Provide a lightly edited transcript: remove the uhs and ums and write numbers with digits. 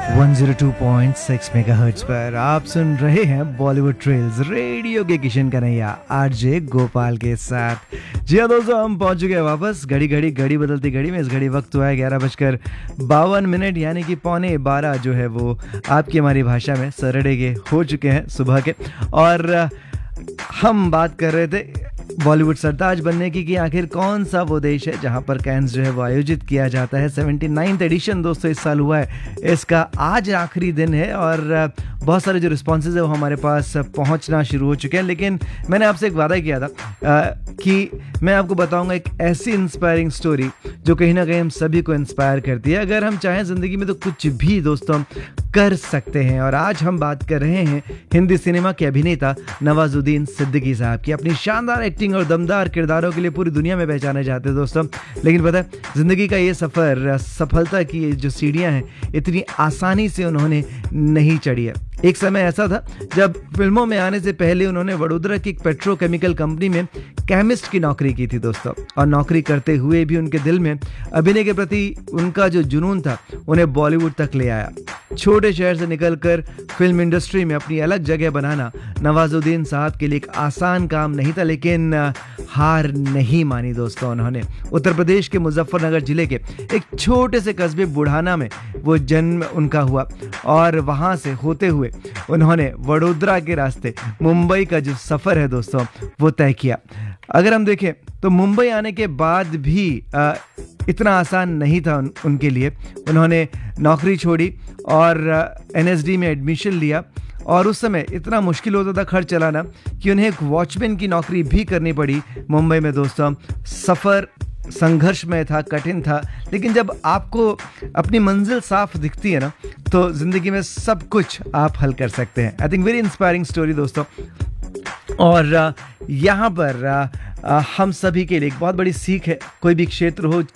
102.6 megahertz पर आप सुन रहे हैं बॉलीवुड ट्रेल्स रेडियो के किशन कन्हैया आरजे गोपाल के साथ। जी हाँ दोस्तों, हम पहुंच चुके हैं वापस। घड़ी बदलती घड़ी में इस घड़ी वक्त हुआ है 11:52 यानी कि 11:45 जो है वो आपकी हमारी भाषा में सरडे के हो चुके हैं सुबह के। और हम बात कर रहे थे बॉलीवुड सरताज बनने की कि आखिर कौन सा वो देश है जहां पर कैंस जो है वो आयोजित किया जाता है। 79th एडिशन दोस्तों इस साल हुआ है। इसका आज आखिरी दिन है और बहुत सारे जो रिस्पॉन्सेज है वो हमारे पास पहुंचना शुरू हो चुके हैं। लेकिन मैंने आपसे एक वादा किया था कि मैं आपको बताऊंगा एक ऐसी इंस्पायरिंग स्टोरी जो कहीं ना कहीं हम सभी को इंस्पायर करती है। अगर हम चाहें ज़िंदगी में तो कुछ भी दोस्तों हम कर सकते हैं। और आज हम बात कर रहे हैं हिंदी सिनेमा के अभिनेता नवाजुद्दीन सिद्दीकी साहब की। अपनी शानदार एक्टिंग और दमदार किरदारों के लिए पूरी दुनिया में पहचाने जाते हैं दोस्तों। लेकिन पता है, ज़िंदगी का ये सफ़र, सफलता की जो सीढ़ियाँ हैं, इतनी आसानी से उन्होंने नहीं चढ़ी है। एक समय ऐसा था जब फिल्मों में आने से पहले उन्होंने वडोदरा की एक पेट्रोकेमिकल कंपनी में केमिस्ट की नौकरी की थी दोस्तों। और नौकरी करते हुए भी उनके दिल में अभिनय के प्रति उनका जो जुनून था उन्हें बॉलीवुड तक ले आया। छोटे शहर से निकलकर फिल्म इंडस्ट्री में अपनी अलग जगह बनाना नवाजुद्दीन साहब के लिए एक आसान काम नहीं था। लेकिन हार नहीं मानी दोस्तों उन्होंने। उत्तर प्रदेश के मुजफ्फरनगर जिले के एक छोटे से कस्बे बुढ़ाना में वो जन्म उनका हुआ और वहाँ से होते हुए उन्होंने वडोदरा के रास्ते मुंबई का जो सफ़र है दोस्तों वो तय किया। अगर हम देखें तो मुंबई आने के बाद भी इतना आसान नहीं था उनके लिए। उन्होंने नौकरी छोड़ी और NSD में एडमिशन लिया। और उस समय इतना मुश्किल होता था खर्च चलाना कि उन्हें एक वॉचमैन की नौकरी भी करनी पड़ी मुंबई में दोस्तों। सफ़र संघर्षमय था, कठिन था। लेकिन जब आपको अपनी मंजिल साफ दिखती है ना, तो ज़िंदगी में सब कुछ आप हल कर सकते हैं। I think very inspiring story दोस्तों। और यहाँ पर हम सभी के लिए एक बहुत बड़ी सीख है। कोई भी क्षेत्र हो,